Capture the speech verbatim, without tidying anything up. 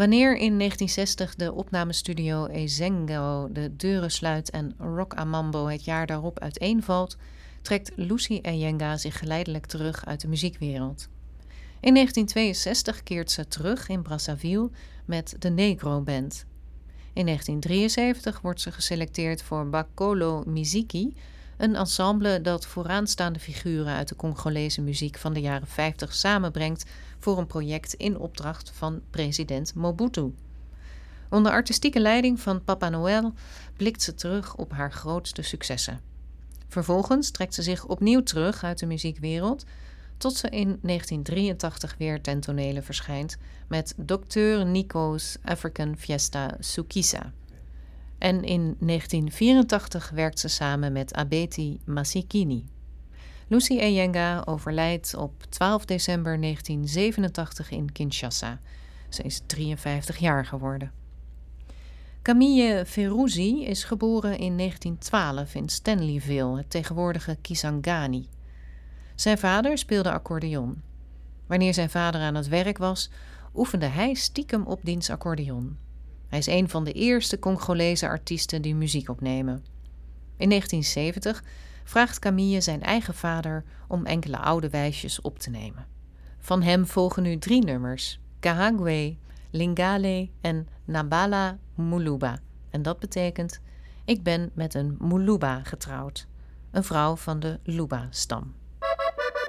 Wanneer in negentien zestig de opnamestudio Ezengo de deuren sluit en Rock Amambo het jaar daarop uiteenvalt, trekt Lucy Eyenga zich geleidelijk terug uit de muziekwereld. In negentien tweeënzestig keert ze terug in Brazzaville met de Negro Band. In negentien drieënzeventig wordt ze geselecteerd voor Bakolo Miziki, een ensemble dat vooraanstaande figuren uit de Congolese muziek van de jaren vijftig samenbrengt voor een project in opdracht van president Mobutu. Onder artistieke leiding van Papa Noël blikt ze terug op haar grootste successen. Vervolgens trekt ze zich opnieuw terug uit de muziekwereld, tot ze in negentien drieëntachtig weer ten tonele verschijnt met docteur Nico's African Fiesta Sukisa. En in negentien vierentachtig werkt ze samen met Abeti Masikini. Lucy Eyenga overlijdt op twaalf december negentien zevenentachtig in Kinshasa. Ze is drieënvijftig jaar geworden. Camille Ferruzi is geboren in negentien twaalf in Stanleyville, het tegenwoordige Kisangani. Zijn vader speelde accordeon. Wanneer zijn vader aan het werk was, oefende hij stiekem op diens accordeon. Hij is een van de eerste Congolese artiesten die muziek opnemen. In negentien zeventig vraagt Camille zijn eigen vader om enkele oude wijsjes op te nemen. Van hem volgen nu drie nummers: Kahagwe, Lingale en Nabala Muluba. En dat betekent: ik ben met een Muluba getrouwd, een vrouw van de Luba-stam.